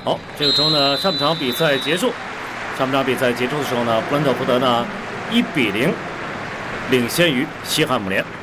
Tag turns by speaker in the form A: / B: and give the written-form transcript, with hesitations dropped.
A: 好，这个时候呢，上半场比赛结束。上半场比赛结束的时候呢，布伦特福德呢1比0领先于西汉姆联。